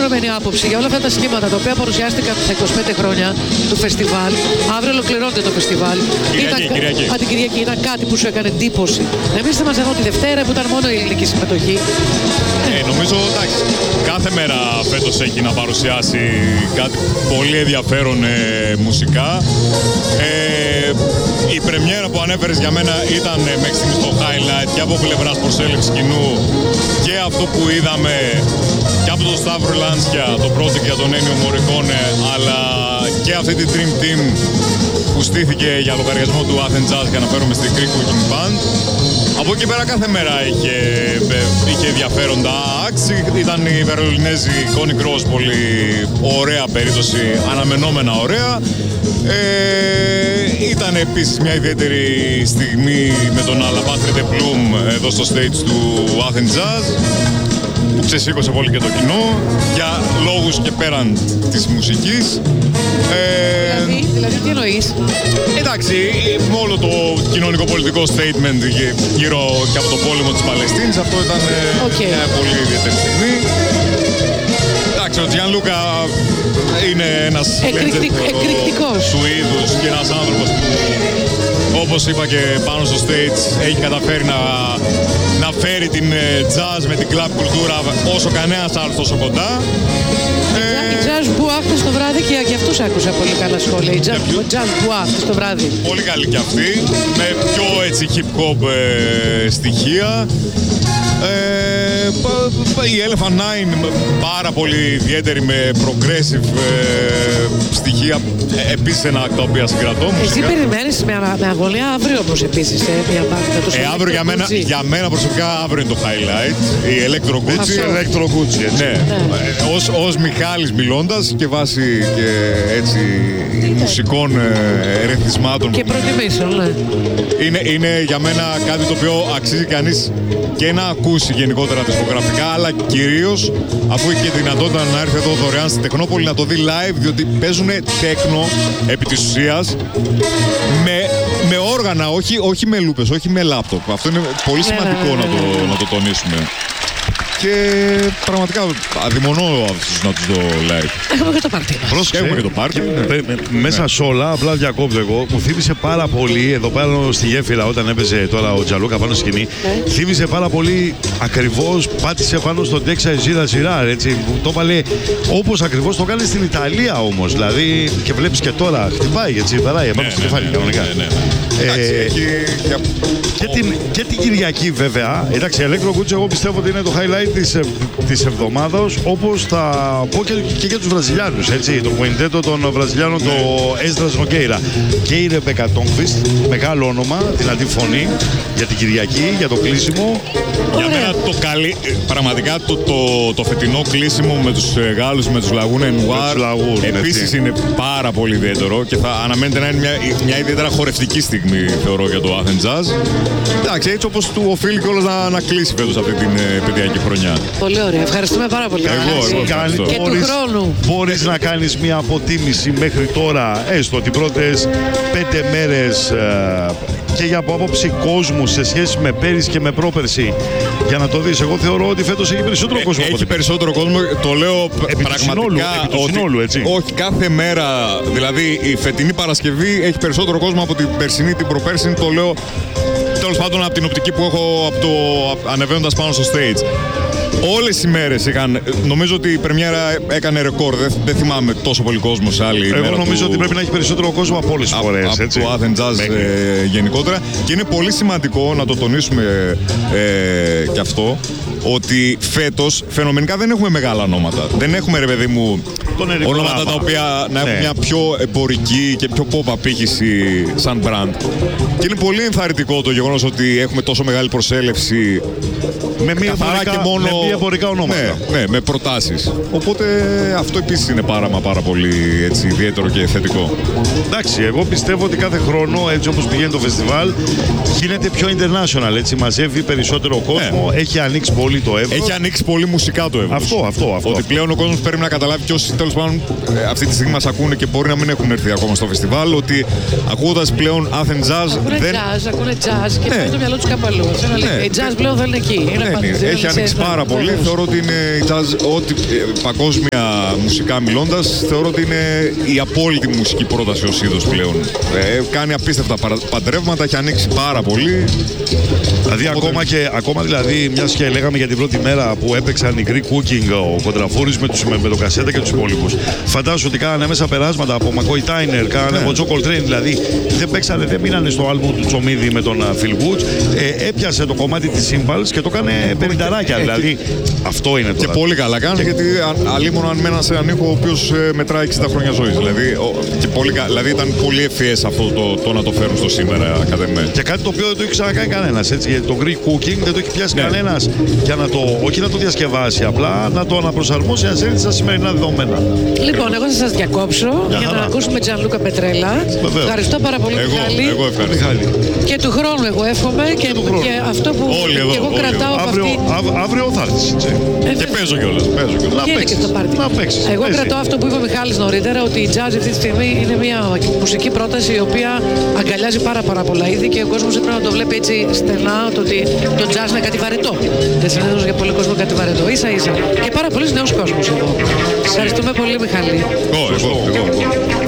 ολοκληρωμένη άποψη για όλα αυτά τα σχήματα τα οποία παρουσιάστηκαν τα 25 χρόνια του φεστιβάλ. Αύριο ολοκληρώνεται το φεστιβάλ. Την Κυριακή ήταν κάτι που σου έκανε εντύπωση. Εμείς θα μας εδώ τη Δευτέρα που ήταν μόνο η ελληνική συμμετοχή. Νομίζω εντάξει, κάθε μέρα φέτος έχει να παρουσιάσει κάτι πολύ ενδιαφέρον μουσικά. Η πρεμιέρα που ανέφερες για μένα ήταν μέχρι στιγμής το highlight και από πλευράς προσέλευσης κοινού και αυτό που είδαμε και από το Σταύρο Λάντσια, το project για τον Ένιο Μωρικόνε, αλλά και αυτή τη Dream Team που στήθηκε για λογαριασμό του Athens Jazz και αναφέρομαι στην Greek Cooking Band. Από εκεί πέρα κάθε μέρα είχε ενδιαφέροντα acts. Ήταν η Βερολινέζη Connie Cross, πολύ ωραία περίπτωση, αναμενόμενα ωραία. Ήταν επίσης μια ιδιαίτερη στιγμή με τον Alabaster de Plume εδώ στο stage του Athens Jazz, που ξεσήκωσε πολύ και το κοινό για λόγους και πέραν της μουσικής. Δηλαδή τι εννοείς? Εντάξει, με όλο το κοινωνικό-πολιτικό statement γύρω και από το πόλεμο της Παλαιστίνης, αυτό ήταν μια πολύ ιδιαίτερη στιγμή. Εντάξει, ο Τζιανλούκα είναι ένας εκρηκτικός του είδους και ένας άνθρωπος που, όπως είπα και πάνω στο stage, έχει καταφέρει να φέρει την jazz με την club κουλτούρα όσο κανένας άλλος τόσο κοντά. Η jazz bois χθες το βράδυ και για αυτούς άκουσα πολύ καλά σχόλια. Η jazz bois χθες το βράδυ. Πολύ καλή και αυτή, με πιο έτσι hip hop στοιχεία. Η Elephant Nine πάρα πολύ ιδιαίτερη με progressive στοιχεία, επίσης ένα τα οποία συγκρατώ. Εσύ περιμένεις με αγωνία αύριο όμως επίσης μια μπάντα? Αύριο για μένα προσωπικά αύριο είναι το highlight, η Electro Gucci, ναι. Ως Μιχάλης μιλώντας και βάσει και έτσι μουσικών ρυθμισμάτων και προτιμήσεων, ναι. Είναι για μένα κάτι το οποίο αξίζει κανείς και να ακούσει γενικότερα δισκογραφικά, αλλά κυρίως αφού έχει και δυνατότητα να έρθει εδώ δωρεάν στην Τεχνόπολη να το δει live, διότι παίζουν τέκνο επί της ουσίας με όργανα, όχι με λούπες, όχι με λάπτοπ. Αυτό είναι πολύ σημαντικό να το τονίσουμε. Και πραγματικά αδειμονώ να τους δω live. Έχουμε και το πάρτι μας. Έχουμε και το πάρτι. Μέσα σε όλα, απλά διακόπτω εγώ, μου θύμισε πάρα πολύ εδώ πάνω στη γέφυρα όταν έπαιζε τώρα ο Τζαλούκα πάνω στη σκηνή. Θύμισε πάρα πολύ ακριβώς, πάτησε πάνω στον Τέξα Ζήρα Ζηράρ, έτσι. Το έβαλε όπως ακριβώς το κάνει στην Ιταλία όμως. Δηλαδή και βλέπεις και τώρα χτυπάει, έτσι, περάει επάνω στο κεφάλι κανονικά. Και την Κυριακή βέβαια, εντάξει, Electro Gucci εγώ πιστεύω ότι είναι το highlight της εβδομάδας, όπως θα πω και για τους Βραζιλιάνους, έτσι, το κουιντέτο των Βραζιλιάνων, το Έσδρας Νοκέιρα και η Ρεμπέκα Τόνκβιστ, μεγάλο όνομα, δυνατή φωνή για την Κυριακή, για το κλείσιμο. Για μένα πραγματικά το φετινό κλείσιμο με τους Γάλλους, με τους Λαγούν Ενουάρ, επίσης είναι πάρα πολύ ιδιαίτερο και θα αναμένεται να είναι μια ιδιαίτερα χορευτική στιγμή, θεωρώ, για το Athens Jazz. Εντάξει, έτσι όπως του οφείλει κιόλας να κλείσει φέτος αυτή την παιδιακή χρονιά. Πολύ ωραία, ευχαριστούμε πάρα πολύ. Και του χρόνου. Μπορείς να κάνεις μια αποτίμηση μέχρι τώρα, έστω τις πρώτες 5 μέρες και για από άποψη κόσμου σε σχέση με πέρυσι και με πρόπερσι, για να το δεις. Εγώ θεωρώ ότι φέτος έχει περισσότερο κόσμο. Έχει περισσότερο κόσμο, το λέω πραγματικά. Συνόλου, έτσι. Όχι, κάθε μέρα, δηλαδή η φετινή Παρασκευή έχει περισσότερο κόσμο από την περσινή, την προπέρσινη, το λέω τέλος πάντων από την οπτική που έχω ανεβαίνοντας πάνω στο stage. Όλες οι μέρες είχαν, νομίζω ότι η πρεμιέρα έκανε ρεκόρ, δεν θυμάμαι τόσο πολύ κόσμο σε άλλη μέρα. Εγώ νομίζω ότι πρέπει να έχει περισσότερο κόσμο από όλες τις φορές. Από το Athens Jazz γενικότερα. Και είναι πολύ σημαντικό να το τονίσουμε κι αυτό, ότι φέτος φαινομενικά δεν έχουμε μεγάλα ονόματα. Δεν έχουμε, ρε παιδί μου, ονόματα τα οποία να έχουν μια πιο εμπορική και πιο pop απήχηση σαν brand. Και είναι πολύ ενθαρρυντικό το γεγονός ότι έχουμε τόσο μεγάλη προσέλευση με μία εμπορικά ονόματα. Ναι, με προτάσεις. Οπότε αυτό επίσης είναι πάρα πολύ έτσι, ιδιαίτερο και θετικό. Εντάξει, εγώ πιστεύω ότι κάθε χρόνο, έτσι όπως πηγαίνει το φεστιβάλ, γίνεται πιο international, έτσι, μαζεύει περισσότερο κόσμο, έχει ανοίξει πολύ το εύρος. Έχει ανοίξει πολύ μουσικά το εύρος. Αυτό. Ότι πλέον ο κόσμος πρέπει να καταλάβει, και όσοι τέλος πάντων αυτή τη στιγμή μας ακούνε και μπορεί να μην έχουν έρθει ακόμα στο φεστιβάλ, ότι ακούγοντας πλέον Athens Jazz. Ακούνε jazz και πάει το μυαλό τους κάπου αλλού. Η jazz πλέον δεν είναι εκεί. Είναι Έχει ανοίξει πάρα πολύ. Θεωρώ ότι είναι η jazz, ό,τι παγκόσμια μουσικά μιλώντας, θεωρώ ότι είναι η απόλυτη μουσική πρόταση ως είδος πλέον. Κάνει απίστευτα παντρεύματα, έχει ανοίξει πάρα πολύ. Δηλαδή, ακόμα δηλαδή, μιας και λέγαμε για την πρώτη μέρα που έπαιξαν οι Greek Cooking, ο Κοντραφούρης με το κασέτα και τους υπόλοιπους. Φαντάζομαι ότι κάνανε μέσα περάσματα από McCoy Tyner, κάνανε από Joe Coltrane. Δηλαδή, δεν μείνανε στο άλμπουμ του Τσομίδη με τον Phil Woods. Έπιασε το κομμάτι της Cymbals και το έκανε πενηνταράκια. Δηλαδή, αυτό είναι τώρα. Και πολύ καλά κάνει, γιατί αλίμονο αν μέναν σε έναν ήχο ο οποίος μετράει 60 χρόνια ζωής. Δηλαδή, ήταν πολύ ευφυές αυτό το να το φέρουν στο σήμερα, κατά εμέ. Και κάτι το οποίο δεν το έχει ξανακάνει κανένας. Γιατί το Greek Cooking δεν το έχει πιάσει κανένας για να όχι να το διασκευάσει, απλά να το αναπροσαρμόσει να έρθει στα σημερινά δεδομένα. Λοιπόν, εγώ θα σας διακόψω για να ακούσουμε Τζανλούκα Πετρέλα. Ευχαριστώ πάρα πολύ, Μιχάλη. Εγώ ευχαριστώ. Και του χρόνου εγώ εύχομαι και αυτό που εγώ κρατάω από αυτή. Αύριο θα έρθεις. Και παίζω κιόλας. Να παίξεις. Εγώ κρατάω αυτό που είπε ο Μιχάλης νωρίτερα, ότι η jazz αυτή τη στιγμή είναι μια μουσική πρόταση η οποία αγκαλιάζει πάρα πολλά είδη και ο κόσμος δεν πρέπει να το βλέπει έτσι στενά, το ότι το jazz είναι κάτι βαρετό. Δεν συνέδωσε για πολύ κόσμο κάτι βαρετό. Ίσα-ίσα. Και πάρα πολλοί νέους κόσμος εδώ. Ευχαριστούμε πολύ, Μιχάλη. Εγώ.